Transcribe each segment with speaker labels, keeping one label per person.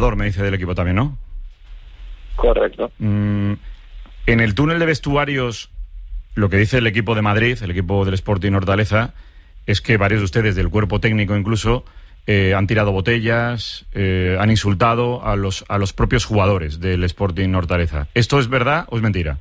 Speaker 1: jugador, me dice, del equipo también, ¿no?
Speaker 2: Correcto.
Speaker 1: En el túnel de vestuarios, lo que dice el equipo de Madrid, el equipo del Sporting Hortaleza, es que varios de ustedes, del cuerpo técnico incluso, han tirado botellas, han insultado a los propios jugadores del Sporting Hortaleza. ¿Esto es verdad o es mentira?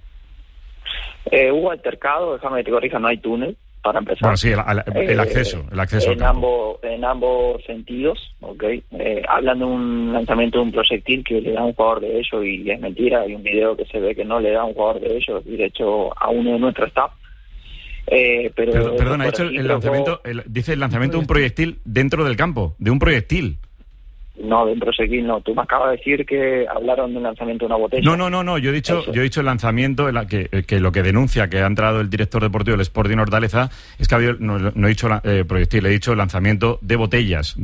Speaker 2: Hubo altercado, déjame que te corrija, no hay túnel, para empezar.
Speaker 1: Bueno, sí, el acceso.
Speaker 2: En ambos sentidos, ¿ok? Hablan de un lanzamiento de un proyectil que le da a un jugador de ellos y es mentira. Hay un video que se ve que no le da a un jugador de ellos, y de hecho a uno de nuestro staff.
Speaker 1: Perdón, ha dicho el lanzamiento, dice el lanzamiento de un proyectil dentro del campo, de un proyectil.
Speaker 2: No, de un proyectil no. Tú me acabas de decir que hablaron de un lanzamiento de una botella.
Speaker 1: No. Yo he dicho el lanzamiento, que lo que denuncia que ha entrado el director deportivo del Sporting Hortaleza es que no he dicho proyectil, he dicho lanzamiento de botellas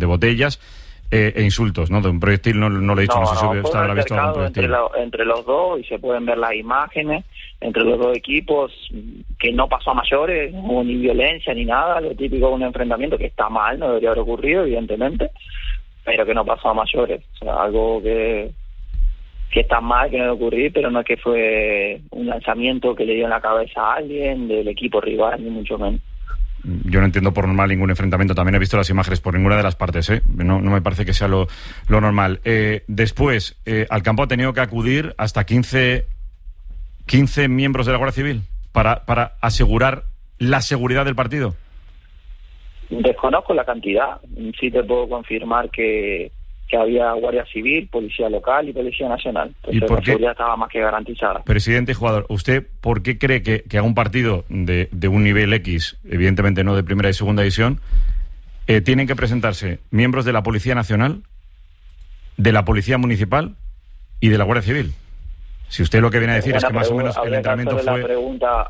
Speaker 1: e insultos, ¿no? De un proyectil no lo he dicho, no sé si usted habrá visto algún proyectil.
Speaker 2: Entre los dos, y se pueden ver las imágenes entre los dos equipos, que no pasó a mayores, no hubo ni violencia ni nada, lo típico de un enfrentamiento que está mal, no debería haber ocurrido, evidentemente, pero que no pasó a mayores. O sea, algo que está mal, que no debe ocurrir, pero no es que fue un lanzamiento que le dio en la cabeza a alguien del equipo rival, ni mucho menos.
Speaker 1: Yo no entiendo por normal ningún enfrentamiento. También he visto las imágenes por ninguna de las partes, ¿eh? No me parece que sea lo normal. Después, al campo ha tenido que acudir hasta 15 miembros de la Guardia Civil para asegurar la seguridad del partido.
Speaker 2: Desconozco la cantidad. Sí te puedo confirmar que había Guardia Civil, Policía Local y Policía Nacional. Entonces la seguridad estaba más que garantizada.
Speaker 1: Presidente y jugador, ¿usted por qué cree que a un partido de un nivel X, evidentemente no de primera y segunda división, tienen que presentarse miembros de la Policía Nacional, de la Policía Municipal y de la Guardia Civil? Si usted lo que viene a decir es que más o menos el entrenamiento fue... La pregunta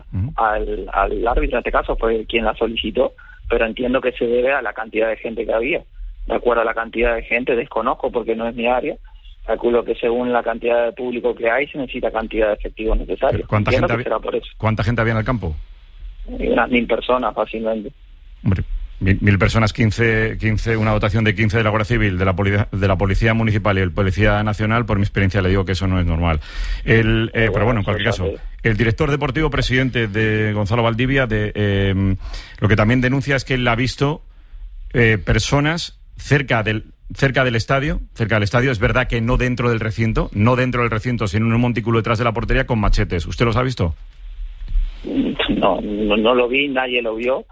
Speaker 2: al árbitro, en este caso fue quien la solicitó, pero entiendo que se debe a la cantidad de gente que había. De acuerdo a la cantidad de gente, desconozco porque no es mi área, calculo que según la cantidad de público que hay se necesita cantidad de efectivos necesarios.
Speaker 1: ¿Cuánta gente había en el campo?
Speaker 2: Unas 1.000 personas fácilmente.
Speaker 1: Hombre, 1.000 personas, 15, una dotación de 15 de la Guardia Civil, de la Policía Municipal y el Policía Nacional, por mi experiencia le digo que eso no es normal. Pero bueno, en cualquier caso, el director deportivo presidente de Gonzalo Valdivia, lo que también denuncia es que él ha visto personas cerca del estadio. Es verdad que no dentro del recinto, sino en un montículo detrás de la portería con machetes. ¿Usted los ha visto?
Speaker 2: No lo vi, nadie lo vio.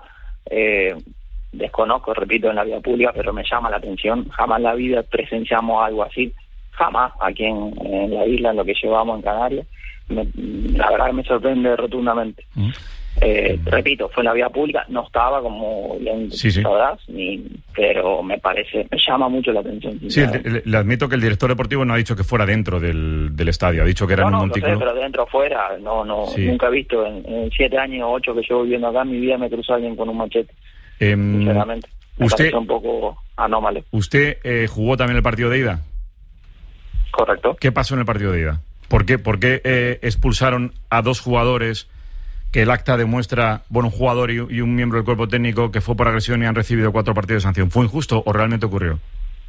Speaker 2: Desconozco, repito, en la vía pública, pero me llama la atención. Jamás en la vida presenciamos algo así, jamás aquí en la isla, en lo que llevamos en Canarias. La verdad que me sorprende rotundamente. Repito, fue en la vía pública, no estaba como bien sabrás, pero me llama mucho la atención.
Speaker 1: Sí, le admito que el director deportivo no ha dicho que fuera dentro del estadio, ha dicho que era en un montículo.
Speaker 2: No, pero dentro o fuera, nunca he visto, en 7 años o 8 que llevo viviendo acá, en mi vida me cruzó alguien con un machete, sinceramente. Me parece un poco anómalo.
Speaker 1: ¿Usted jugó también el partido de ida?
Speaker 2: Correcto.
Speaker 1: ¿Qué pasó en el partido de ida? ¿Por qué expulsaron a 2 jugadores que el acta demuestra, un jugador y un miembro del cuerpo técnico que fue por agresión y han recibido 4 partidos de sanción? ¿Fue injusto o realmente ocurrió?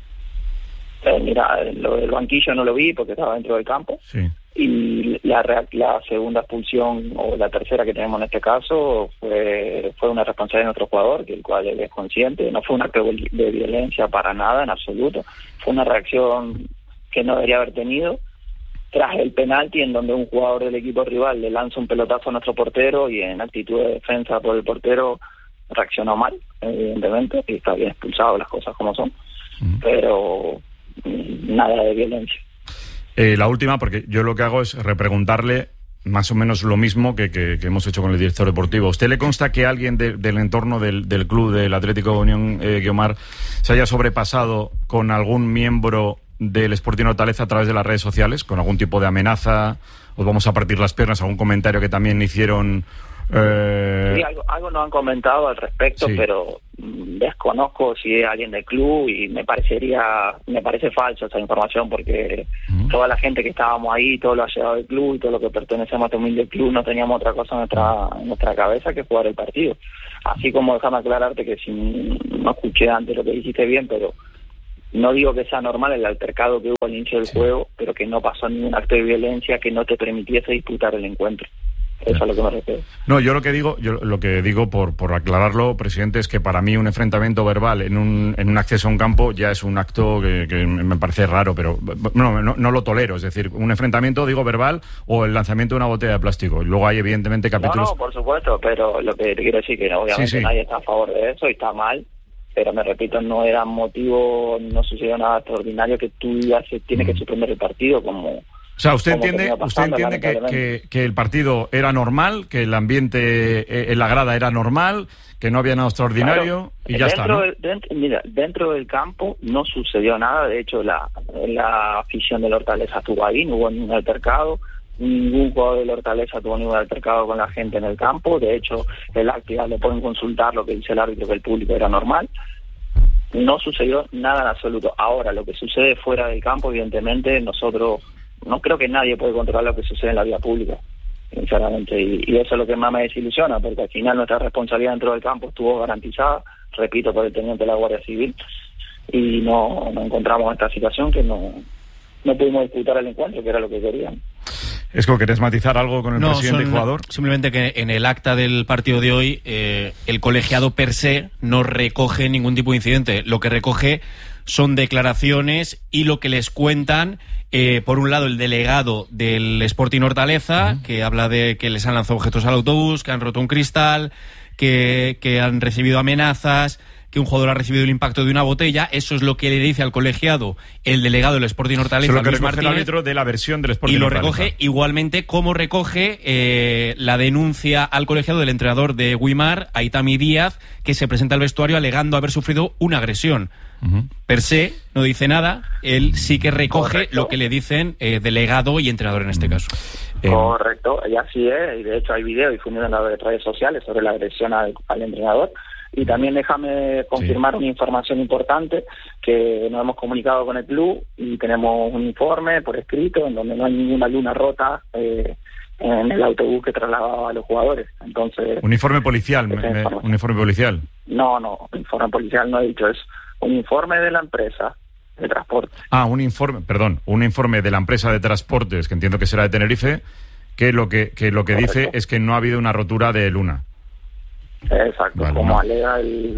Speaker 2: Mira, lo del banquillo no lo vi porque estaba dentro del campo.
Speaker 1: Sí.
Speaker 2: Y la segunda expulsión, o la tercera que tenemos en este caso, fue una responsabilidad de nuestro jugador, que el cual él es consciente. No fue un acto de violencia para nada, en absoluto. Fue una reacción que no debería haber tenido tras el penalti, en donde un jugador del equipo rival le lanza un pelotazo a nuestro portero y en actitud de defensa por el portero reaccionó mal, evidentemente, y está bien expulsado, las cosas como son, pero nada de violencia.
Speaker 1: La última, porque yo lo que hago es repreguntarle más o menos lo mismo que hemos hecho con el director deportivo. ¿A usted le consta que alguien del entorno del club del Atlético Unión Guiomar se haya sobrepasado con algún miembro del Sporting Hortaleza a través de las redes sociales, con algún tipo de amenaza, os vamos a partir las piernas, algún comentario que también hicieron?
Speaker 2: Sí, algo nos han comentado al respecto, sí. Pero desconozco si es alguien del club y me parece falso esa información, porque toda la gente que estábamos ahí, todo lo ha llegado del club y todo lo que pertenecemos a este humilde club, no teníamos otra cosa en nuestra cabeza que jugar el partido. Así como déjame aclararte que si no escuché antes lo que dijiste bien, pero No digo que sea normal el altercado que hubo al inicio del juego, pero que no pasó ningún acto de violencia que no te permitiese disputar el encuentro. Eso es a lo que me refiero.
Speaker 1: No, yo lo que digo por aclararlo, presidente, es que para mí un enfrentamiento verbal en un acceso a un campo ya es un acto que me parece raro, pero no lo tolero. Es decir, un enfrentamiento, digo, verbal o el lanzamiento de una botella de plástico. Y luego hay, evidentemente, capítulos...
Speaker 2: No, por supuesto, pero lo que te quiero decir que obviamente nadie está a favor de eso y está mal, pero me repito, no era motivo, no sucedió nada extraordinario que tú digas que tiene que suspender el partido como...
Speaker 1: O sea, ¿usted entiende que el partido era normal, que el ambiente en la grada era normal, que no había nada extraordinario y ya está, ¿no?
Speaker 2: Dentro del campo no sucedió nada. De hecho, la afición del Hortaleza estuvo ahí, no hubo ningún altercado. Ningún jugador del Hortaleza tuvo ningún altercado con la gente en el campo. De hecho, el acto ya le pueden consultar lo que dice el árbitro, que el público era normal. No sucedió nada en absoluto. Ahora, lo que sucede fuera del campo, evidentemente, nosotros... No creo que nadie puede controlar lo que sucede en la vida pública, sinceramente, y eso es lo que más me desilusiona, porque al final nuestra responsabilidad dentro del campo estuvo garantizada, repito, por el teniente de la Guardia Civil, y no encontramos en esta situación que no pudimos disputar el encuentro, que era lo que querían.
Speaker 1: ¿Es que querés matizar algo con el presidente y jugador?
Speaker 3: Simplemente que en el acta del partido de hoy el colegiado per se no recoge ningún tipo de incidente. Lo que recoge son declaraciones y lo que les cuentan, por un lado, el delegado del Sporting Hortaleza, que habla de que les han lanzado objetos al autobús, que han roto un cristal, que han recibido amenazas, que un jugador ha recibido el impacto de una botella. Eso es lo que le dice al colegiado el delegado del Sporting Hortaleza,
Speaker 1: Luis
Speaker 3: Martínez,
Speaker 1: recoge el árbitro de la versión del Sporting
Speaker 3: y lo
Speaker 1: Hortaleza.
Speaker 3: recoge igualmente como recoge la denuncia al colegiado del entrenador de Guimar, Aitami Díaz, que se presenta al vestuario alegando haber sufrido una agresión. Per se no dice nada, él sí que recoge lo que le dicen delegado y entrenador en este caso.
Speaker 2: Correcto, y así es, y de hecho hay videos difundidos en las redes sociales sobre la agresión al entrenador. Y también déjame confirmar una información importante, que nos hemos comunicado con el club y tenemos un informe por escrito en donde no hay ninguna luna rota en el autobús que trasladaba a los jugadores. Entonces,
Speaker 1: un informe policial, un informe policial.
Speaker 2: No, informe policial no he dicho eso. Un informe de la empresa de transporte.
Speaker 1: Un informe de la empresa de transportes, que entiendo que será de Tenerife, que lo que dice es que no ha habido una rotura de luna.
Speaker 2: Exacto,
Speaker 1: vale,
Speaker 2: como alega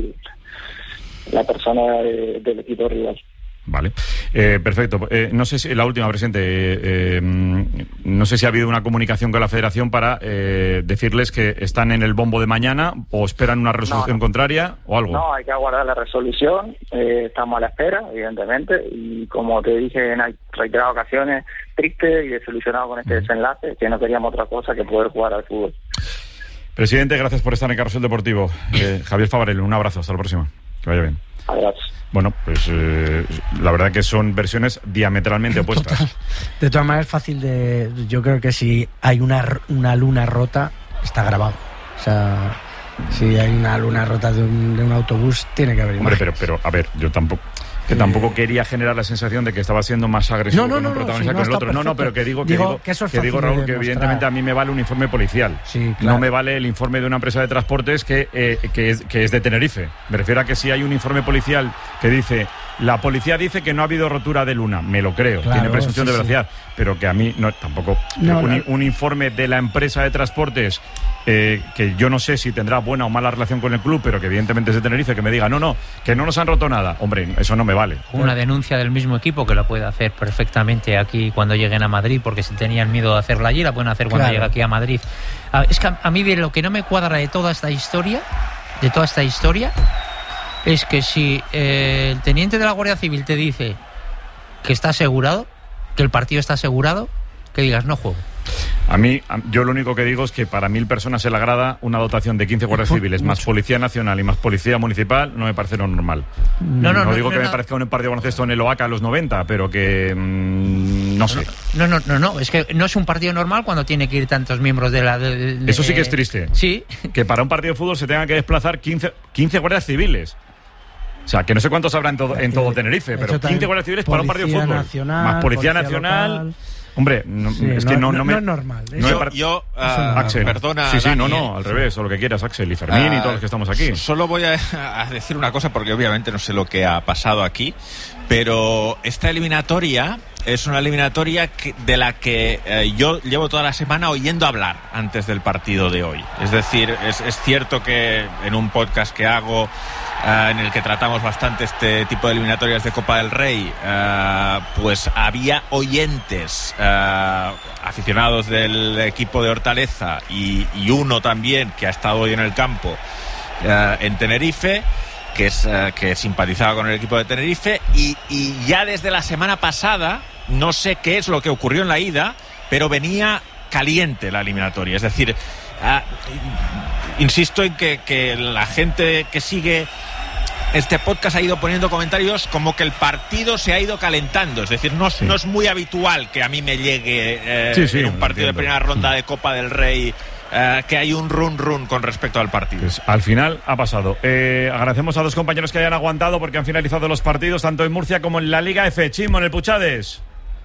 Speaker 2: la persona del equipo rival.
Speaker 1: Vale, perfecto. No sé si la última, presidente, no sé si ha habido una comunicación con la Federación para decirles que están en el bombo de mañana o esperan una resolución contraria o algo.
Speaker 2: No, hay que aguardar la resolución. Estamos a la espera, evidentemente, y como te dije en reiteradas ocasiones, triste y desilusionado con este desenlace, que no queríamos otra cosa que poder jugar al fútbol.
Speaker 1: Presidente, gracias por estar en Carrusel Deportivo. Javier Favarell, un abrazo, hasta la próxima. Que vaya bien.
Speaker 2: Adiós.
Speaker 1: Bueno, pues la verdad que son versiones diametralmente opuestas.
Speaker 4: Total. De todas maneras, es fácil de... Yo creo que si hay una luna rota, está grabado. O sea, si hay una luna rota de un autobús, tiene que haber imágenes.
Speaker 1: Hombre, pero a ver, yo tampoco quería generar la sensación de que estaba siendo más agresivo con un protagonista que el otro.
Speaker 4: Perfecto.
Speaker 1: No, pero que digo Raúl, que evidentemente a mí me vale un informe policial.
Speaker 4: Sí, claro.
Speaker 1: No me vale el informe de una empresa de transportes que es de Tenerife. Me refiero a que si hay un informe policial que dice: la policía dice que no ha habido rotura de luna, me lo creo,
Speaker 4: claro,
Speaker 1: tiene presunción de veracidad, pero que a mí tampoco. Un informe de la empresa de transportes, que yo no sé si tendrá buena o mala relación con el club, pero que evidentemente es de Tenerife, que me diga que no nos han roto nada, hombre, eso no me vale.
Speaker 5: Una denuncia del mismo equipo que la puede hacer perfectamente aquí cuando lleguen a Madrid, porque si tenían miedo de hacerla allí, la pueden hacer cuando llegue aquí a Madrid. Es que a mí lo que no me cuadra de toda esta historia, es que si el teniente de la Guardia Civil te dice que está asegurado, que el partido está asegurado, que digas no juego.
Speaker 1: Yo lo único que digo es que para 1.000 personas en la grada, una dotación de 15 guardias civiles más Policía Nacional y más Policía Municipal no me parece lo normal. No digo que me parezca un partido de baloncesto en el OACA a los 90, pero que no sé.
Speaker 5: No, es que no es un partido normal cuando tiene que ir tantos miembros de la...
Speaker 1: Eso sí que es triste.
Speaker 5: Sí.
Speaker 1: Que para un partido de fútbol se tengan que desplazar 15 guardias civiles. O sea, que no sé cuántos habrá en todo Tenerife, pero 15 guardias civiles para un partido de fútbol.
Speaker 4: Nacional,
Speaker 1: más Policía Nacional...
Speaker 4: Local.
Speaker 1: Hombre, es que no
Speaker 4: es normal.
Speaker 1: Axel.
Speaker 6: Perdona.
Speaker 1: Sí,
Speaker 6: Dani,
Speaker 1: no, al revés, o lo que quieras, Axel y Fermín y todos los que estamos aquí.
Speaker 6: Solo voy a decir una cosa, porque obviamente no sé lo que ha pasado aquí, pero esta eliminatoria es una eliminatoria de la que yo llevo toda la semana oyendo hablar antes del partido de hoy. Es decir, es cierto que en un podcast que hago, en el que tratamos bastante este tipo de eliminatorias de Copa del Rey, pues había oyentes, aficionados del equipo de Hortaleza y uno también que ha estado hoy en el campo en Tenerife, que simpatizaba con el equipo de Tenerife, y ya desde la semana pasada, no sé qué es lo que ocurrió en la ida, pero venía caliente la eliminatoria. Es decir, insisto en que la gente que sigue este podcast ha ido poniendo comentarios como que el partido se ha ido calentando. Es decir, no es muy habitual que a mí me llegue en un partido de primera ronda de Copa del Rey que hay un run con respecto al partido.
Speaker 1: Pues al final ha pasado. Agradecemos a dos compañeros que hayan aguantado porque han finalizado los partidos tanto en Murcia como en la Liga F. Chimo, en el Puchades.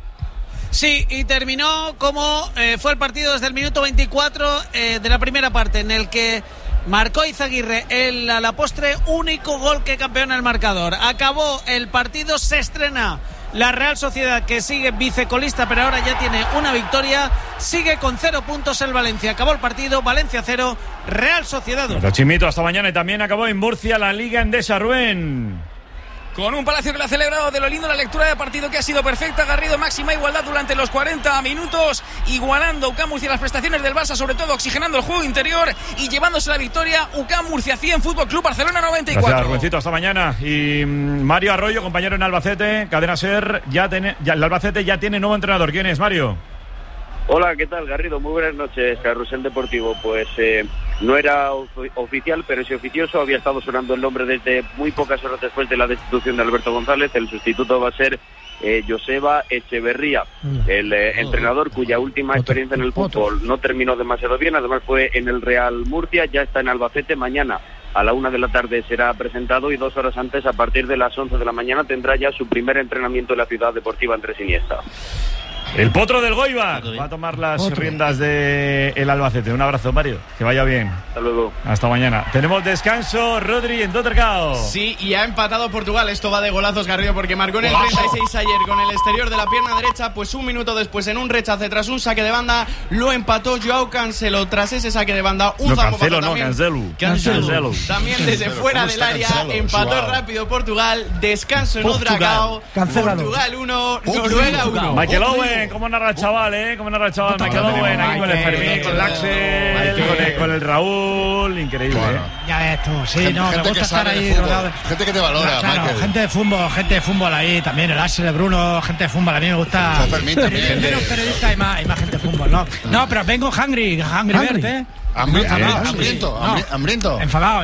Speaker 7: Sí, y terminó como fue el partido desde el minuto 24 de la primera parte, en el que marcó Izaguirre a la postre único gol que campeona el marcador. Acabó el partido, se estrena la Real Sociedad, que sigue vicecolista, pero ahora ya tiene una victoria. Sigue con 0 puntos el Valencia. Acabó el partido, Valencia 0, Real Sociedad 1.
Speaker 1: Gracias, Chimito, hasta mañana. Y también acabó en Murcia la Liga Endesa. Rubén.
Speaker 8: Con un Palacio que lo ha celebrado de lo lindo, la lectura de partido que ha sido perfecta. Garrido, máxima igualdad durante los 40 minutos, igualando UCAM Murcia las prestaciones del Barça, sobre todo oxigenando el juego interior y llevándose la victoria. UCAM Murcia 100, Fútbol Club Barcelona 94.
Speaker 1: Gracias, Rubéncito, hasta mañana. Y Mario Arroyo, compañero en Albacete, Cadena SER, el Albacete ya tiene nuevo entrenador. ¿Quién es, Mario?
Speaker 9: Hola, ¿qué tal, Garrido? Muy buenas noches, Carrusel Deportivo. Pues no era oficial, pero sí oficioso. Había estado sonando el nombre desde muy pocas horas después de la destitución de Alberto González. El sustituto va a ser Joseba Echeverría, el entrenador cuya última experiencia en el fútbol no terminó demasiado bien. Además fue en el Real Murcia, ya está en Albacete. Mañana a la 1 de la tarde será presentado y 2 horas antes, a partir de las 11 de la mañana, tendrá ya su primer entrenamiento en la ciudad deportiva Andrés Iniesta.
Speaker 1: El potro del Goibar va a tomar las riendas del Albacete. Un abrazo, Mario. Que vaya bien.
Speaker 9: Hasta luego.
Speaker 1: Hasta mañana. Tenemos descanso, Rodri, en Dotercao.
Speaker 10: Sí, y ha empatado Portugal. Esto va de golazos, Garrido, porque marcó en el 36 ayer con el exterior de la pierna derecha. Pues un minuto después, en un rechace tras un saque de banda, lo empató Joao Cancelo. Tras ese saque de banda,
Speaker 1: Cancelo.
Speaker 10: También desde fuera del área, empató rápido Portugal. Descanso en Oudragao. Portugal 1, Noruega 1.
Speaker 1: Michael Owen, cómo narra el chaval, Cómo narra el chaval Michael Owen, aquí con el Fermín, con el Axel, con el Raúl, increíble,
Speaker 11: Ya ves tú, sí, me gusta estar ahí rodeado.
Speaker 12: Gente que te valora,
Speaker 11: claro,
Speaker 12: Michael.
Speaker 11: gente de fútbol ahí también, el Axel, el Bruno, gente de fútbol, a mí me gusta.
Speaker 12: Fermín también.
Speaker 11: Menos periodistas y más gente de fútbol, ¿no? No, pero vengo hungry Bird,
Speaker 12: Hambriento.
Speaker 11: Enfadado.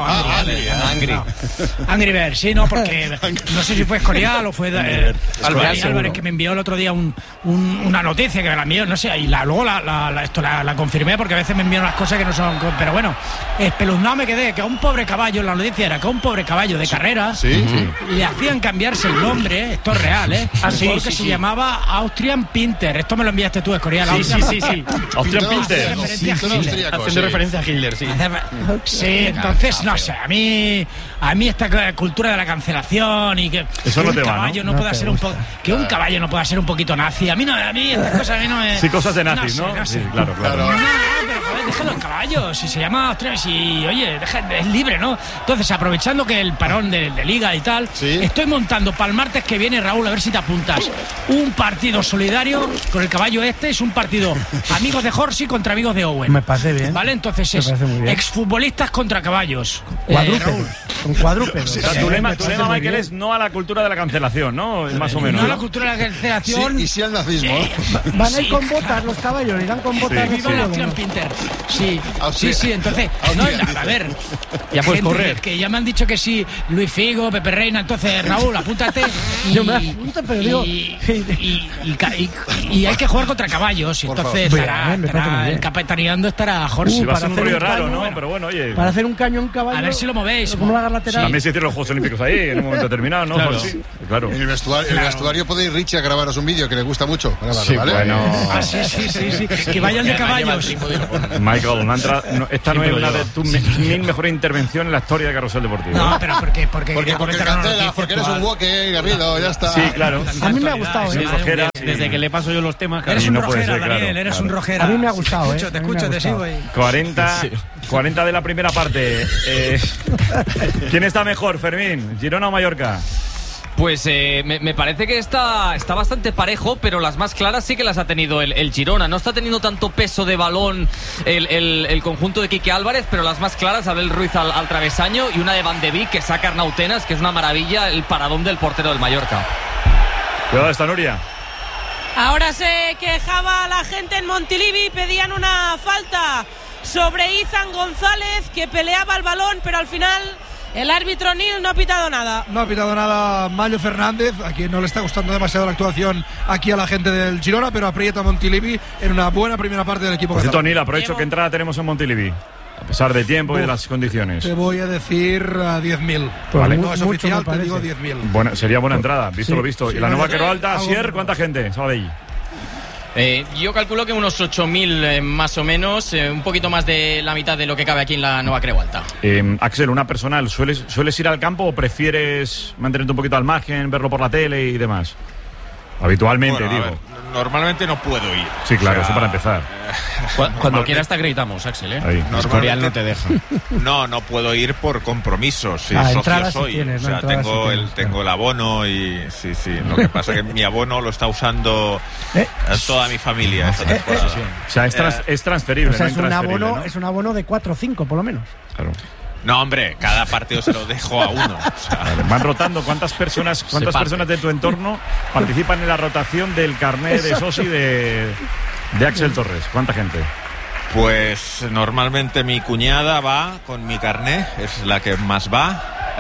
Speaker 11: Angry Bird, sí, no, porque no sé si fue Escorial o fue Álvarez, que me envió el otro día una noticia que me la envió, no sé, y luego la confirmé, porque a veces me envían las cosas que no son, pero bueno, espeluznado me quedé, que a un pobre caballo, la noticia era que a un pobre caballo de carreras le hacían cambiarse el nombre, esto es real, porque se llamaba Austrian Pinter. Esto me lo enviaste tú, Escorial.
Speaker 1: Sí. Austrian Pinter.
Speaker 3: Haciendo referencia a Hitler, sí.
Speaker 11: Sí, entonces, no sé, a mí esta cultura de la cancelación y que un caballo no pueda ser un poco, que un caballo no pueda ser un poquito nazi. A mí estas cosas a mí no me...
Speaker 1: Sí, cosas de nazis, ¿no?
Speaker 11: No sé.
Speaker 1: Sí, claro.
Speaker 11: No, pero joder, déjalo el caballo, si se llama Austrias y, oye, es libre, ¿no? Entonces, aprovechando que el parón de Liga y tal, estoy montando para el martes que viene, Raúl, a ver si te apuntas, un partido solidario con el caballo es un partido amigos de Horsi contra amigos de Owen.
Speaker 4: Me parece bien.
Speaker 11: ¿Vale? Entonces es exfutbolistas contra caballos.
Speaker 4: Con cuadrúpedos.
Speaker 1: O sea, tu lema, Michael, es no a la cultura de la cancelación, ¿no? Más o menos.
Speaker 11: No a la cultura de la cancelación.
Speaker 12: Y sí al nazismo.
Speaker 4: Van a ir con botas los caballos, irán con botas.
Speaker 11: Viva la Austrian Pinter. Sí, entonces. A ver.
Speaker 3: Ya puedes correr.
Speaker 11: Que ya me han dicho que sí, Luis Figo, Pepe Reina. Entonces, Raúl, apúntate.
Speaker 4: Yo me apunto, pero digo.
Speaker 11: Y hay que jugar contra caballos. Y entonces el capitaneando estará Jorge.
Speaker 1: Va a ser un rollo raro, ¿no? Pero bueno, oye.
Speaker 4: Para hacer un cañón caballo.
Speaker 11: A ver si lo movéis.
Speaker 4: ¿Cómo lo hagas lateral?
Speaker 1: También se hicieron los Juegos Olímpicos ahí, en un momento determinado, ¿no?
Speaker 3: Claro.
Speaker 1: Sí. claro.
Speaker 12: En el vestuario puede ir Richie a grabaros un vídeo que le gusta mucho.
Speaker 1: Sí,
Speaker 12: ¿vale?
Speaker 1: bueno.
Speaker 11: Sí. Que vayan de caballos.
Speaker 1: Michael, esta no es una de tus mil mejores intervenciones en la historia de Carrusel Deportivo.
Speaker 11: No, pero porque
Speaker 12: cancela, porque eres un woke, Garrido, ya está.
Speaker 1: Sí, claro.
Speaker 4: A mí me ha gustado,
Speaker 3: Desde que le paso yo los temas,
Speaker 11: eres un rojera, Daniel, eres un rojera.
Speaker 4: A mí me ha gustado,
Speaker 11: Te escucho, te sigo.
Speaker 1: 40 de la primera parte. ¿Quién está mejor, Fermín? ¿Girona o Mallorca?
Speaker 13: Pues me parece que está bastante parejo, pero las más claras sí que las ha tenido el Girona. No está teniendo tanto peso de balón el conjunto de Quique Álvarez, pero las más claras, Abel Ruiz al travesaño y una de Van de Beek que saca Arnautenas, que es una maravilla, el paradón del portero del Mallorca.
Speaker 1: Cuidado esta, Nuria.
Speaker 14: Ahora se quejaba la gente en Montilivi, pedían una falta sobre Izan González, que peleaba el balón, pero al final el árbitro Nil no ha pitado nada.
Speaker 15: No ha pitado nada Mayo Fernández, a quien no le está gustando demasiado la actuación aquí a la gente del Girona, pero aprieta Montilivi en una buena primera parte del equipo.
Speaker 1: Por cierto, Nil, aprovecho que entrada tenemos en Montilivi, a pesar de tiempo y de las condiciones.
Speaker 15: Te voy a decir 10.000.
Speaker 1: Vale.
Speaker 15: No es oficial, te digo 10.000.
Speaker 1: Sería buena entrada, visto lo visto.
Speaker 15: Sí,
Speaker 1: y la nueva Quero Alta, Asier, ¿cuánta gente? Sabadell.
Speaker 13: Yo calculo que unos 8.000 más o menos, un poquito más de la mitad de lo que cabe aquí en la nueva Creu Alta.
Speaker 1: Axel, una personal, ¿sueles ir al campo o prefieres mantenerte un poquito al margen, verlo por la tele y demás? Habitualmente,
Speaker 6: bueno,
Speaker 1: digo.
Speaker 6: A ver, normalmente no puedo ir.
Speaker 1: Sí, claro, eso para empezar.
Speaker 3: Cuando quieras te acreditamos, Axel, ¿eh?
Speaker 1: Ahí.
Speaker 3: Escorial no te deja.
Speaker 6: No puedo ir por compromisos. Sí, socio soy.
Speaker 4: Tienes,
Speaker 6: o sea, tengo el abono y sí. Lo que pasa es que mi abono lo está usando toda mi familia esta temporada.
Speaker 1: O sea, es transferible.
Speaker 4: O sea,
Speaker 1: no
Speaker 4: es un abono de 4 o 5, por lo menos.
Speaker 1: Claro.
Speaker 6: No, hombre, cada partido se lo dejo a uno. O sea,
Speaker 1: van rotando. ¿Cuántas personas de tu entorno participan en la rotación del carnet de soci de Axel Torres? ¿Cuánta gente?
Speaker 6: Pues normalmente mi cuñada va con mi carnet, es la que más va.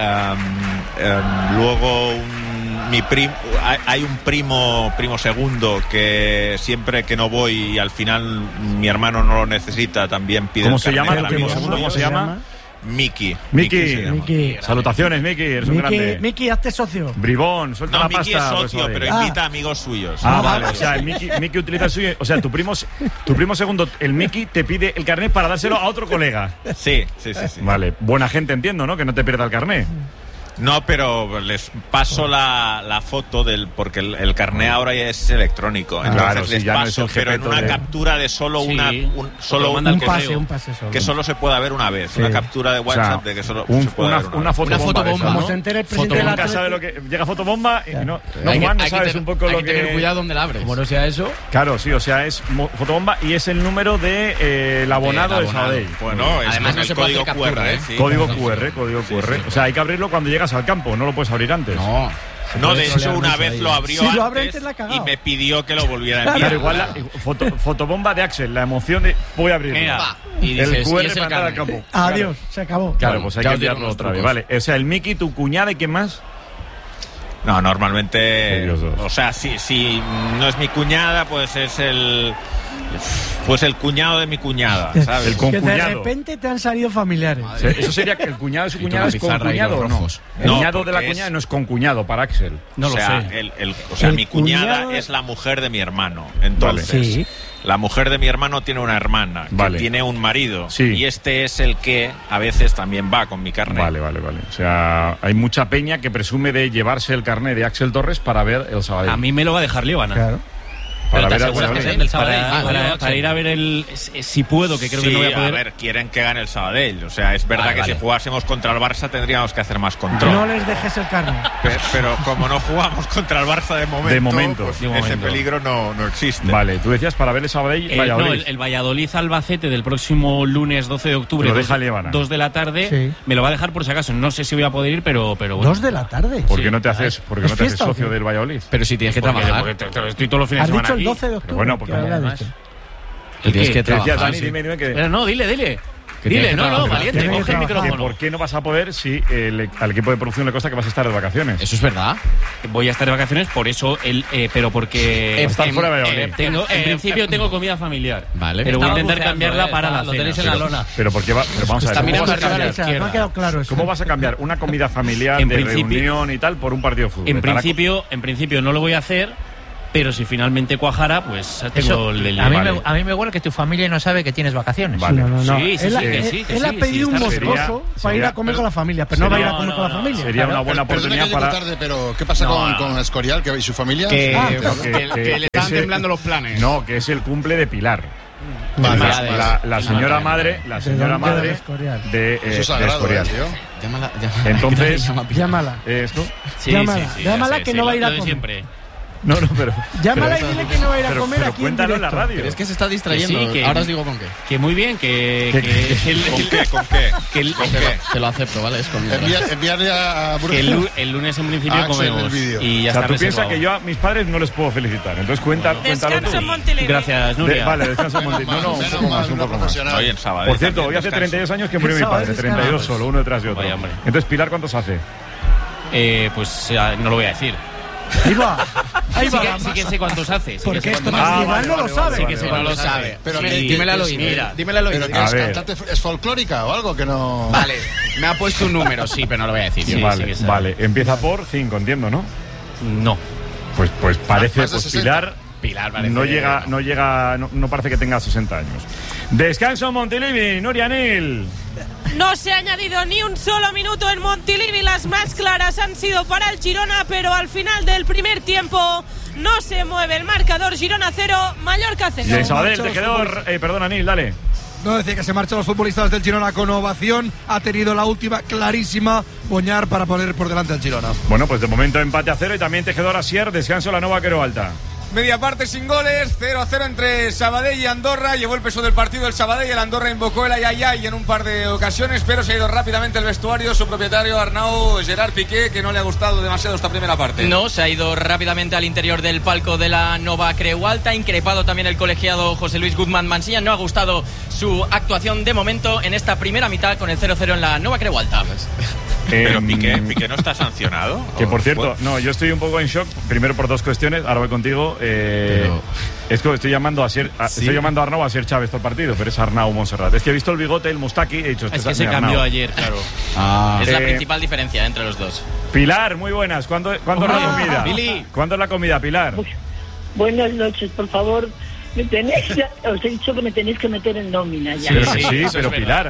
Speaker 6: Luego hay un primo segundo que siempre que no voy y al final mi hermano no lo necesita, también pide.
Speaker 1: ¿Cómo se llama el primo segundo? ¿Cómo se llama?
Speaker 6: Miki.
Speaker 1: Salutaciones, Miki, eres un grande.
Speaker 4: Miki, hazte socio.
Speaker 1: Bribón, suelta la pasta.
Speaker 6: Miki es socio, pero invita a amigos suyos.
Speaker 1: Vale, o sea, Miki utiliza el suyo. O sea, tu primo segundo, el Miki, te pide el carnet para dárselo a otro colega.
Speaker 6: Sí.
Speaker 1: Vale, buena gente, entiendo, ¿no? Que no te pierda el carnet.
Speaker 6: No, pero les paso la foto porque el carné ahora ya es electrónico. Entonces
Speaker 1: claro,
Speaker 6: les paso,
Speaker 1: no
Speaker 6: pero en una captura de solo un pase solo. Que solo se pueda ver una vez. Una captura de WhatsApp, o sea, de que solo se pueda ver
Speaker 1: una fotobomba.
Speaker 4: Como se entera el presidente de la
Speaker 1: Nunca sabe lo que llega fotobomba y no Juan, no sabes un poco lo que...
Speaker 16: Hay que tener cuidado donde la abres.
Speaker 1: Como no sea eso. Claro, sí, o sea, es fotobomba y es el número de el abonado de Sabadell.
Speaker 6: Bueno,
Speaker 16: además no se puede hacer captura,
Speaker 1: Código QR. O sea, hay que abrirlo cuando llegas al campo, no lo puedes abrir antes.
Speaker 6: No, de hecho una vez lo abrió
Speaker 4: si lo abre antes la
Speaker 6: y me pidió que lo volviera a enviar.
Speaker 1: Pero igual fotobomba de Axel, la emoción de voy a abrirlo.
Speaker 16: Y dices,
Speaker 1: el QR
Speaker 16: y es
Speaker 1: para entrar al campo.
Speaker 4: Adiós, se acabó.
Speaker 1: Claro, pues hay que enviarlo otra vez. Vale, o sea, el Miki, tu cuñada y quién más.
Speaker 6: No, normalmente, o sea, si no es mi cuñada, pues es el cuñado de mi cuñada, ¿sabes?
Speaker 1: El concuñado.
Speaker 4: Que de repente te han salido familiares.
Speaker 1: Eso sería que el cuñado de su cuñada es concuñado o no. El cuñado de la cuñada no es concuñado para Axel.
Speaker 6: No lo sé. Mi cuñada es la mujer de mi hermano. Entonces, la mujer de mi hermano tiene una hermana que tiene un marido. Y este es el que a veces también va con mi carnet.
Speaker 1: Vale. O sea, hay mucha peña que presume de llevarse el carnet de Axel Torres para ver el Sabadell.
Speaker 3: A mí me lo va a dejar Líbana.
Speaker 1: Claro.
Speaker 3: Para ir a ver si puedo, que creo que no voy a poder.
Speaker 6: A ver, quieren que gane el Sabadell. O sea, es verdad que si jugásemos contra el Barça tendríamos que hacer más control.
Speaker 4: No les dejes el carnet.
Speaker 6: Pero como no jugamos contra el Barça de momento, ese peligro no existe.
Speaker 1: Vale, tú decías para ver el Sabadell Valladolid.
Speaker 3: No, el Valladolid-Albacete del próximo lunes 12 de octubre, 2 de la tarde, me lo va a dejar por si acaso. No sé si voy a poder ir, pero bueno.
Speaker 4: 2 de la tarde.
Speaker 1: ¿Por qué no te haces socio del Valladolid?
Speaker 3: Pero si tienes que trabajar.
Speaker 1: Estoy todos los fines de semana.
Speaker 4: El 12 de octubre.
Speaker 1: Bueno, porque
Speaker 3: tienes que trabajar.
Speaker 1: Dani, dime que...
Speaker 3: Pero no, dile. Dile, no, valiente, coge el micrófono.
Speaker 1: ¿Por qué no vas a poder si al equipo de producción le consta que vas a estar de vacaciones?
Speaker 3: Eso es verdad. Voy a estar de vacaciones, por eso, pero porque...
Speaker 1: Estás fuera de Valladolid.
Speaker 3: En principio tengo comida familiar.
Speaker 5: Vale.
Speaker 3: Pero voy a intentar cambiarla para la cena.
Speaker 5: Lo tenéis en la lona.
Speaker 1: Pero vamos a ver,
Speaker 4: Me ha quedado claro eso.
Speaker 1: ¿cómo vas a cambiar una comida familiar de reunión y tal por un partido de fútbol?
Speaker 3: En principio no lo voy a hacer, pero si finalmente cuajara, pues tengo el...
Speaker 5: A mí me huele que tu familia no sabe que tienes vacaciones.
Speaker 1: Vale.
Speaker 4: No.
Speaker 3: Sí,
Speaker 4: Él ha pedido un moscoso para ir a comer con la familia, pero no va a ir a comer con la familia.
Speaker 1: Sería una buena oportunidad
Speaker 12: para... tarde, pero ¿qué pasa con Escorial y su familia?
Speaker 16: Que le están temblando los planes.
Speaker 1: No, que es el cumple de Pilar.
Speaker 12: Vale.
Speaker 1: La señora madre de Escorial.
Speaker 5: Llámala.
Speaker 1: Entonces,
Speaker 4: llámala.
Speaker 1: ¿Esto?
Speaker 4: Llámala que no va a ir a comer.
Speaker 3: Siempre.
Speaker 1: No, pero...
Speaker 4: Llámala y dile que no va a ir a comer aquí
Speaker 1: cuéntalo en la radio.
Speaker 16: Pero es que se está distrayendo.
Speaker 3: Sí,
Speaker 16: ahora os digo con qué.
Speaker 3: Que muy bien, que
Speaker 6: ¿Con qué?
Speaker 16: Te lo acepto, ¿vale? Es conmigo.
Speaker 12: Enviarle a
Speaker 3: que el lunes en principio comemos. Y ya está.
Speaker 1: Tú piensas que yo a mis padres no les puedo felicitar. Entonces cuéntalo tú.
Speaker 14: Gracias,
Speaker 3: Nuria.
Speaker 1: Vale, descanso en Montilivi. No, un poco más.
Speaker 6: Hoy en sábado.
Speaker 1: Por cierto, hoy hace 32 años que murió mi padre. 32 solo, uno detrás de otro. Entonces, Pilar, ¿cuántos hace?
Speaker 3: Pues no lo voy a decir.
Speaker 4: Ahí va.
Speaker 3: Sí que sé cuántos hace.
Speaker 4: Porque esto Iván no lo sabe.
Speaker 3: Sí que sé cuántos sabe.
Speaker 16: Pero dímela al oído. Dímela al oído.
Speaker 12: ¿Pero qué es cantante? ¿Es folclórica o algo que no...?
Speaker 16: Vale, me ha puesto un número, sí, pero no lo voy a decir.
Speaker 3: Sí,
Speaker 1: vale. Empieza por 5, entiendo, ¿no?
Speaker 3: No.
Speaker 1: Pues parece,
Speaker 16: Pilar parece...
Speaker 1: No parece que tenga 60 años. Descanso en Montilivi, Nuria Nil.
Speaker 14: No se ha añadido ni un solo minuto en Montilivi. Las más claras han sido para el Girona, pero al final del primer tiempo no se mueve el marcador. Girona 0, Mallorca 0.
Speaker 1: De Sabadell, tejedor. Perdona, Nil, dale.
Speaker 15: No, decía que se marchan los futbolistas del Girona con ovación. Ha tenido la última clarísima Boñar para poner por delante al Girona.
Speaker 1: Bueno, pues de momento empate a 0 y también tejedor Asier. Descanso la Nova Quero Alta.
Speaker 17: Media parte sin goles, 0-0 entre Sabadell y Andorra. Llevó el peso del partido el Sabadell, el Andorra invocó el ay en un par de ocasiones, pero se ha ido rápidamente el vestuario. Su propietario Arnau Gerard Piqué, que no le ha gustado demasiado esta primera parte.
Speaker 18: No, se ha ido rápidamente al interior del palco de la Nova Creu Alta. Increpado también el colegiado José Luis Guzmán Mansilla. No ha gustado su actuación de momento en esta primera mitad con el 0-0 en la Nova Creu Alta.
Speaker 6: Pero Piqué no está sancionado.
Speaker 1: Que por cierto, no, yo estoy un poco en shock. Primero por dos cuestiones, ahora voy contigo. Es que estoy llamando a Arnau a Asier Chávez todo el partido, pero es Arnau Montserrat. Es que he visto el bigote, el Mustaki, he dicho...
Speaker 3: Es que se cambió ayer, claro.
Speaker 18: Es la principal diferencia entre los dos.
Speaker 1: Pilar, muy buenas. ¿Cuándo es la comida?
Speaker 3: Billy.
Speaker 1: ¿Cuándo es la comida, Pilar?
Speaker 19: Buenas noches, por favor. Os he dicho que me tenéis que meter en nómina ya.
Speaker 1: Pero Pilar.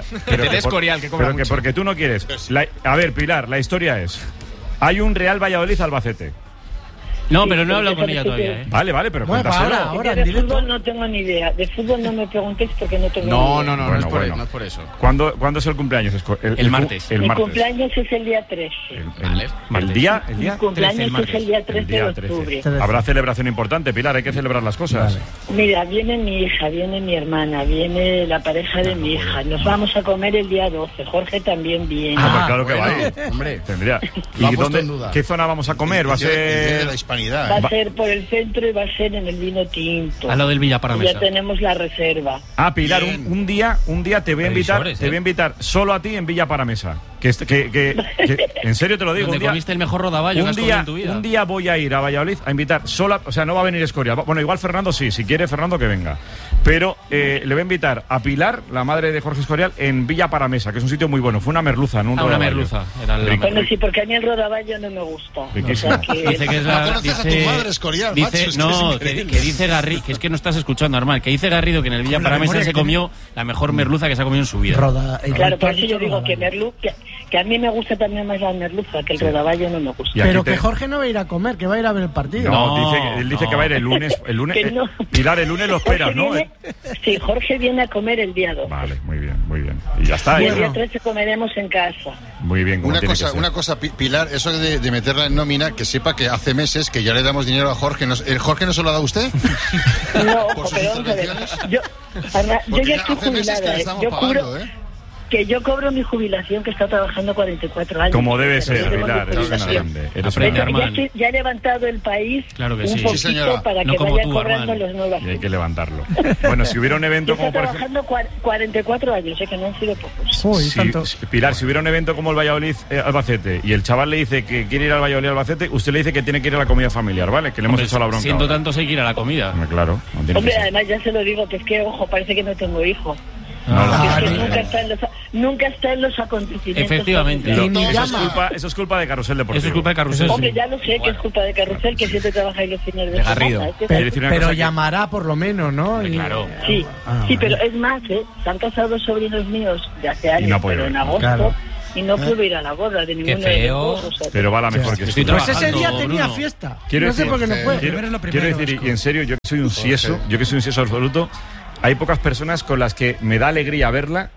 Speaker 1: Porque tú no quieres. A ver, Pilar, la historia es... Hay un Real Valladolid Albacete.
Speaker 3: No, pero no he hablado con ella todavía, ¿eh?
Speaker 1: Vale, pero cuéntaselo.
Speaker 19: Ahora, de fútbol no tengo ni idea. De fútbol no me preguntéis porque no tengo ni idea.
Speaker 16: No es por eso.
Speaker 1: ¿Cuándo es el cumpleaños?
Speaker 3: El martes.
Speaker 19: Mi cumpleaños es el día 13.
Speaker 1: ¿El día?
Speaker 19: Mi cumpleaños es el día 13 de octubre.
Speaker 1: Habrá celebración importante, Pilar, hay que celebrar las cosas.
Speaker 19: Mira, viene mi hija, viene mi hermana, viene la pareja de mi hija. Nos vamos a comer el día 12. Jorge también viene.
Speaker 1: Claro que va a ir. Hombre, tendría. ¿Y qué zona vamos a comer? Va a ser...
Speaker 19: Va a ser por el centro y va a ser en el Vino Tinto.
Speaker 3: A lo del Villa para Mesa.
Speaker 19: Ya tenemos la reserva.
Speaker 1: Pilar, un día te voy a invitar solo a ti en Villa para Mesa. Que en serio te lo digo.
Speaker 3: Donde comiste el mejor rodaballo que has comido en tu vida.
Speaker 1: Un día voy a ir a Valladolid a invitar sola, o sea, no va a venir Escorial. Bueno, igual Fernando sí, si quiere Fernando que venga. Pero le voy a invitar a Pilar, la madre de Jorge Escorial, en Villa para Mesa, que es un sitio muy bueno. Fue una merluza, ¿no?
Speaker 3: Una merluza.
Speaker 19: Bueno, sí, porque a mí el rodaballo no me gusta.
Speaker 3: Dice que es la...
Speaker 12: conoces a tu madre, Escorial,
Speaker 3: dice,
Speaker 12: macho,
Speaker 3: no, que dice Garrido, que es que no estás escuchando, normal, que dice Garrido que en el Villa para Mesa se comió la mejor merluza que se ha comido en su vida.
Speaker 19: Claro, por eso yo digo que a mí me gusta también más la merluza, que el rodaballo no me gusta.
Speaker 4: Pero que Jorge no va a ir a comer, que va a ir a ver el partido.
Speaker 1: No, él dice que va a ir el lunes.
Speaker 19: No.
Speaker 1: Pilar, el lunes lo esperas, ¿no?
Speaker 19: Sí, Jorge viene a comer el día 12.
Speaker 1: Vale, muy bien. Y ya está.
Speaker 19: Y el día 13 comeremos en casa.
Speaker 1: Muy bien.
Speaker 12: Una cosa, Pilar, eso de meterla en nómina, que sepa que hace meses que ya le damos dinero a Jorge. ¿El Jorge no se lo ha dado usted?
Speaker 19: No, pero vamos a ver. Yo ya estoy jubilada. Yo Que yo cobro mi jubilación, que está trabajando 44 años.
Speaker 1: Como debe ser, Pilar, eres una grande.
Speaker 19: Ya he levantado el país
Speaker 1: claro que
Speaker 19: un
Speaker 1: sí.
Speaker 19: poquito
Speaker 1: Sí, señora.
Speaker 19: para
Speaker 1: No
Speaker 19: que
Speaker 1: como
Speaker 19: vaya
Speaker 1: tú,
Speaker 19: cobrando
Speaker 1: Armand.
Speaker 19: los nuevos.
Speaker 1: Y hay que levantarlo. Bueno, si hubiera un evento
Speaker 19: Yo
Speaker 1: como
Speaker 19: estoy
Speaker 1: por ejemplo...
Speaker 19: trabajando 44 años, que no han sido pocos.
Speaker 1: Pilar, si hubiera un evento como el Valladolid Albacete y el chaval le dice que quiere ir al Valladolid Albacete, usted le dice que tiene que ir a la comida familiar, ¿vale? Que le hemos hecho la bronca.
Speaker 3: Siendo
Speaker 1: ahora.
Speaker 3: tantos hay que ir a la comida.
Speaker 1: Claro. No tiene que
Speaker 19: Hombre,
Speaker 1: ser.
Speaker 19: además ya se lo digo, que es que, ojo, parece que no tengo hijo.
Speaker 1: No,
Speaker 19: Es que nunca está en los acontecimientos.
Speaker 3: Efectivamente.
Speaker 1: Eso es culpa de Carrusel Deportivo.
Speaker 3: Eso es culpa de Carrusel.
Speaker 19: Hombre, ya lo sé que es culpa de Carrusel, que siempre trabaja ahí los fines de
Speaker 1: Garrido.
Speaker 19: semana.
Speaker 4: Pero llamará por lo menos, ¿no?
Speaker 1: Claro.
Speaker 19: Sí, sí, pero es más, se han casado sobrinos míos de hace años,
Speaker 1: no puedo
Speaker 19: pero
Speaker 1: ir.
Speaker 19: en agosto,
Speaker 1: Claro.
Speaker 19: y no pude ir a la boda de ninguno de los dos. O sea,
Speaker 1: Pero va la mejor que estoy
Speaker 4: Pues ese día tenía fiesta.
Speaker 1: Quiero
Speaker 4: no sé
Speaker 1: decir,
Speaker 4: por qué no fue.
Speaker 1: quiero decir, y en serio, yo que soy un sieso absoluto, hay pocas personas con las que me da alegría verla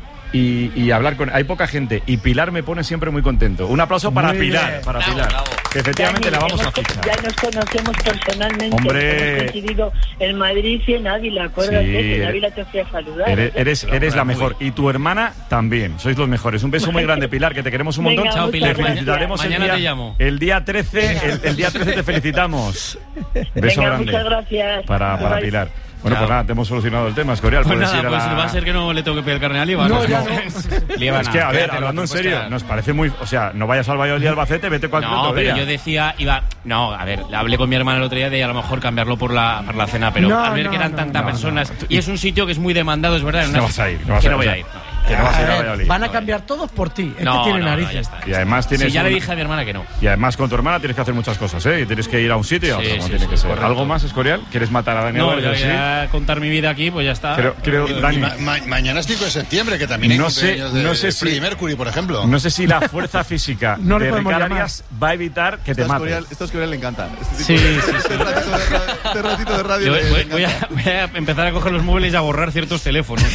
Speaker 1: y hablar con... Hay poca gente, y Pilar me pone siempre muy contento. Un aplauso para
Speaker 19: Muy
Speaker 1: Pilar,
Speaker 19: bien.
Speaker 1: para Pilar. Que efectivamente la vamos a fichar.
Speaker 19: Ya nos conocemos personalmente.
Speaker 1: Hombre.
Speaker 19: Hemos coincidido en Madrid y en Ávila. Acuérdate
Speaker 1: Sí,
Speaker 19: que en Ávila te fui a saludar.
Speaker 1: Eres la mejor. Y tu hermana también. Sois los mejores. Un beso muy grande, Pilar, que te queremos un montón.
Speaker 19: Venga, Chao,
Speaker 3: Pilar.
Speaker 1: Te felicitaremos
Speaker 3: Mañana
Speaker 1: el día,
Speaker 3: te llamo.
Speaker 1: El día 13, el día 13 te felicitamos. Beso
Speaker 19: Venga,
Speaker 1: grande.
Speaker 19: muchas gracias.
Speaker 1: Para
Speaker 19: Bye.
Speaker 1: Pilar. Bueno, pues nada, te hemos solucionado el tema, Escorial.
Speaker 3: Pues
Speaker 1: Puedes
Speaker 3: nada,
Speaker 1: ir a
Speaker 3: pues
Speaker 1: la-
Speaker 3: va a ser que no le tengo que pedir carne a Líbano.
Speaker 1: No, ya no.
Speaker 3: Líbano,
Speaker 1: Es que, a ver,
Speaker 3: quédatelo,
Speaker 1: hablando en
Speaker 3: pues,
Speaker 1: serio,
Speaker 3: claro.
Speaker 1: nos parece muy... O sea, no vayas al Valladolid Albacete, vete cualquier
Speaker 3: No,
Speaker 1: otro
Speaker 3: pero
Speaker 1: día.
Speaker 3: yo decía, no, a ver, hablé con mi hermana el otro día de a lo mejor cambiarlo por la cena, pero
Speaker 1: No,
Speaker 3: al ver
Speaker 1: no,
Speaker 3: que eran
Speaker 1: no,
Speaker 3: tantas
Speaker 1: no,
Speaker 3: personas,
Speaker 1: no.
Speaker 3: y es un sitio que es muy demandado, es verdad.
Speaker 1: No vas a ir, no vas
Speaker 3: que
Speaker 1: a ir,
Speaker 3: no voy
Speaker 1: o sea,
Speaker 3: a ir.
Speaker 1: que no vas a ir a
Speaker 4: A ver,
Speaker 1: Valladolid.
Speaker 4: van a cambiar todos por ti. Es
Speaker 3: No,
Speaker 4: que tiene
Speaker 3: no, no,
Speaker 4: narices.
Speaker 3: ya está.
Speaker 1: Y además tienes...
Speaker 3: Sí, ya le
Speaker 1: un-
Speaker 3: dije a mi hermana que no.
Speaker 1: Y además con tu hermana tienes que hacer muchas cosas, ¿eh? Y tienes que ir a un sitio y a otro,
Speaker 3: Sí,
Speaker 1: como
Speaker 3: sí,
Speaker 1: tiene
Speaker 3: sí,
Speaker 1: que ser.
Speaker 3: correcto.
Speaker 1: ¿Algo más, Escorial? ¿Quieres matar a Daniel
Speaker 3: No,
Speaker 1: Álvarez?
Speaker 3: ya,
Speaker 1: Sí.
Speaker 3: ya contar mi vida aquí, pues ya está.
Speaker 1: Creo, Dani,
Speaker 12: Mañana es 5 de septiembre, que también hay
Speaker 1: no sé,
Speaker 12: cumpleaños de
Speaker 1: no sé si
Speaker 12: Freddie Mercury, por ejemplo.
Speaker 1: No sé si la fuerza física
Speaker 12: No le
Speaker 1: de
Speaker 12: podemos
Speaker 1: Ricard
Speaker 12: llamar.
Speaker 1: Arias va a evitar que te
Speaker 20: Esto a
Speaker 1: mate.
Speaker 20: Escorial le encanta.
Speaker 3: Sí, sí, sí.
Speaker 20: Este ratito de radio
Speaker 3: Yo
Speaker 20: le
Speaker 3: voy a empezar a coger los móviles y a borrar ciertos teléfonos.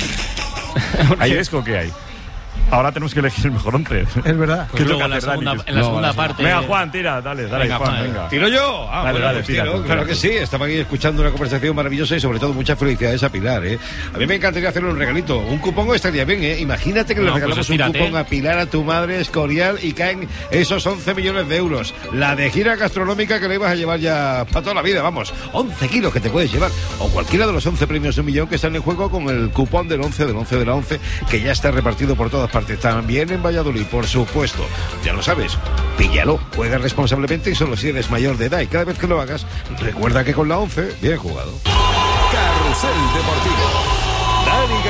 Speaker 1: ¿Hay Esco o qué hay? Ahora tenemos que elegir el mejor 11.
Speaker 4: Es verdad.
Speaker 1: ¿Qué
Speaker 3: luego
Speaker 1: toca
Speaker 3: en la
Speaker 1: hacer, Dani?
Speaker 3: segunda- en la segunda parte-
Speaker 1: Venga, Juan, tira, dale,
Speaker 3: Venga,
Speaker 1: Juan,
Speaker 3: Juan.
Speaker 1: venga.
Speaker 21: ¿Tiro yo?
Speaker 1: Dale,
Speaker 21: Bueno,
Speaker 1: dale,
Speaker 21: pues
Speaker 1: tira
Speaker 21: tiro,
Speaker 1: tú,
Speaker 21: claro
Speaker 1: tira
Speaker 21: que
Speaker 1: tú.
Speaker 21: sí. Estaba aquí escuchando una conversación maravillosa y sobre todo muchas felicidades a Pilar, ¿eh? A mí me encantaría hacerle un regalito. Un cupón estaría bien, ¿eh? Imagínate que le
Speaker 3: No, pues
Speaker 21: regalamos un
Speaker 3: estírate.
Speaker 21: cupón a Pilar, a tu madre, Escorial, y caen esos 11 millones de euros. La de gira gastronómica que le ibas a llevar ya para toda la vida, vamos. 11 kilos que te puedes llevar. O cualquiera de los 11 premios de 1 millón que están en juego con el cupón del 11 del 11 de la 11, que ya está repartido por todas partes. También en Valladolid, por supuesto. Ya lo sabes, píllalo, juega responsablemente y solo si eres mayor de edad. Y cada vez que lo hagas, recuerda que con la 11, bien jugado.
Speaker 22: Carrusel Deportivo. Dani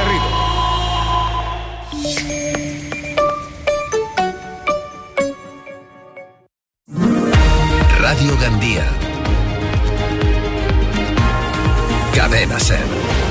Speaker 22: Garrido. Radio Gandía. Cadena Ser.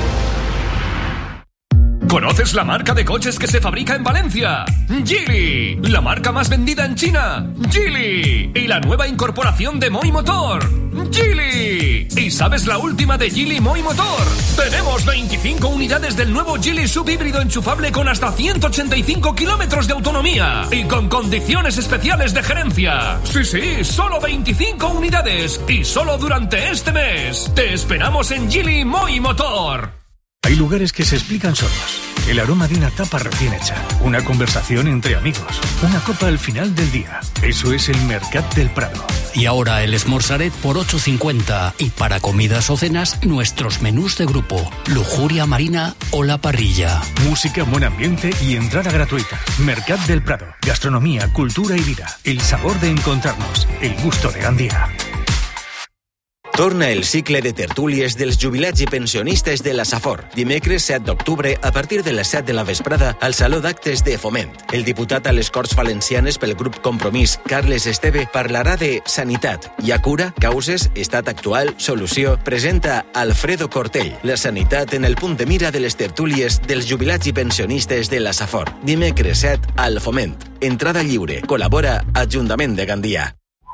Speaker 23: ¿Conoces la marca de coches que se fabrica en Valencia? Geely, la marca más vendida en China. Geely, y la nueva incorporación de Moi Motor. Geely, ¿y sabes la última de Geely Moi Motor? Tenemos 25 unidades del nuevo Geely subhíbrido enchufable con hasta 185 kilómetros de autonomía y con condiciones especiales de gerencia. Sí, solo 25 unidades y solo durante este mes. Te esperamos en Geely Moi Motor.
Speaker 24: Hay lugares que se explican solos. El aroma de una tapa recién hecha, una conversación entre amigos, una copa al final del día. Eso es el Mercat del Prado.
Speaker 25: Y ahora el Esmorzaret por 8,50. Y para comidas o cenas, nuestros menús de grupo. Lujuria marina o la parrilla.
Speaker 24: Música, buen ambiente y entrada gratuita. Mercat del Prado. Gastronomía, cultura y vida. El sabor de encontrarnos. El gusto de Gandía.
Speaker 26: Torna el cicle de tertúlies dels jubilats i pensionistes de la Safor. Dimecres 7 d'octubre, a partir de les 7 de la vesprada, al Saló d'Actes de Foment. El diputat a les Corts Valencianes pel grup Compromís, Carles Esteve, parlarà de sanitat. Hi ha cura, causes, estat actual, solució. Presenta Alfredo Cortell. La sanitat en el punt de mira de les tertúlies dels jubilats i pensionistes de la Safor. Dimecres 7 al Foment. Entrada lliure. Col·labora Ajuntament de Gandia.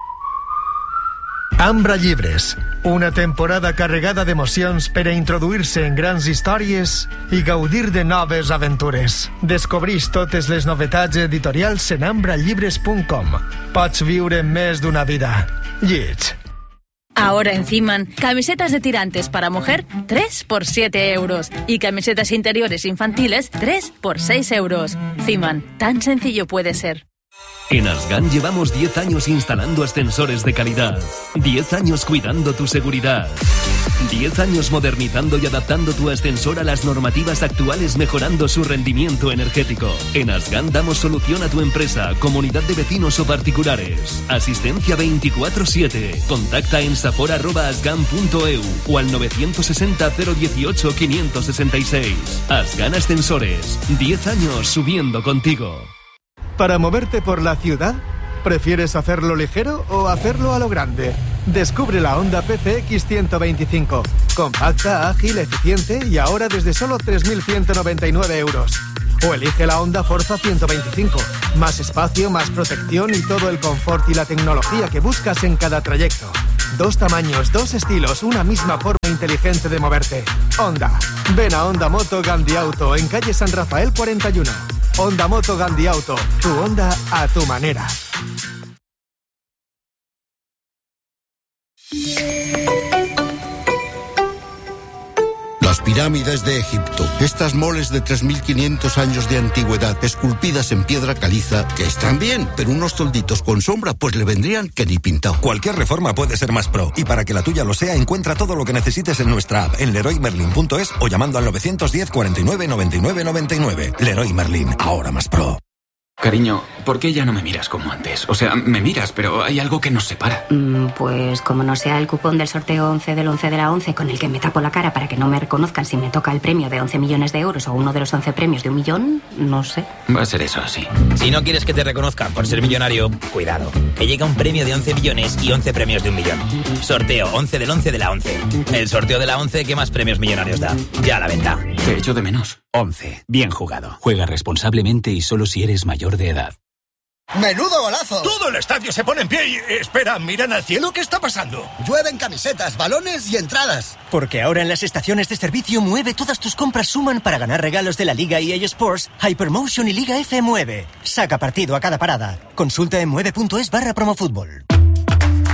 Speaker 27: Ambra Llibres, una temporada carregada d'emocions per a introduir-se en grans històries i gaudir de noves aventures. Descobrís totes les novetats editorials en ambrallibres.com. Pots viure més d'una vida. Lleig.
Speaker 2: Ahora en Ciman, camisetas de tirantes para mujer, 3 por 7 euros. Y camisetas interiores infantiles, 3 por 6 euros. Ciman, tan sencillo puede ser.
Speaker 23: En Asgan llevamos 10 años instalando ascensores de calidad, 10 años cuidando tu seguridad, 10 años modernizando y adaptando tu ascensor a las normativas actuales, mejorando su rendimiento energético. En Asgan damos solución a tu empresa, comunidad de vecinos o particulares. Asistencia 24/7. Contacta en sapor@asgan.eu o al 960 018 566. Asgan Ascensores, 10 años subiendo contigo.
Speaker 27: ¿Para moverte por la ciudad? ¿Prefieres hacerlo ligero o hacerlo a lo grande? Descubre la Honda PCX 125. Compacta, ágil, eficiente y ahora desde solo 3.199 euros. O elige la Honda Forza 125. Más espacio, más protección y todo el confort y la tecnología que buscas en cada trayecto. 2 tamaños, 2 estilos, una misma forma inteligente de moverte. Honda. Ven a Honda Moto Gandhi Auto en calle San Rafael 41. Honda Moto Gandhi Auto. Tu Honda a tu manera.
Speaker 7: Las pirámides de Egipto. Estas moles de 3.500 años de antigüedad, esculpidas en piedra caliza, que están bien, pero unos tolditos con sombra pues le vendrían que ni pintado.
Speaker 8: Cualquier reforma puede ser más pro, y para que la tuya lo sea, encuentra todo lo que necesites en nuestra app, en leroymerlin.es o llamando al 910 49 99 99. Leroy Merlin, ahora más pro.
Speaker 9: Cariño, ¿por qué ya no me miras como antes? O sea, me miras, pero hay algo que nos separa.
Speaker 10: Pues como no sea el cupón del sorteo 11 del 11 de la 11 con el que me tapo la cara para que no me reconozcan si me toca el premio de 11 millones de euros o uno de los 11 premios de 1 millón, no sé.
Speaker 9: Va a ser eso, sí.
Speaker 11: Si no quieres que te reconozcan por ser millonario, cuidado, que llega un premio de 11 millones y 11 premios de 1 millón. Sorteo 11 del 11 de la 11. El sorteo de la 11 que más premios millonarios da. Ya a la venta.
Speaker 9: Te echo de menos.
Speaker 13: 11. Bien jugado. Juega responsablemente y solo si eres mayor de edad.
Speaker 28: ¡Menudo golazo!
Speaker 21: Todo el estadio se pone en pie y... espera, ¿miran al cielo? ¿Qué está pasando?
Speaker 28: Llueven camisetas, balones y entradas.
Speaker 29: Porque ahora en las estaciones de servicio Mueve todas tus compras suman para ganar regalos de la Liga EA Sports, Hypermotion y Liga F Mueve. Saca partido a cada parada. Consulta en mueve.es/promofútbol.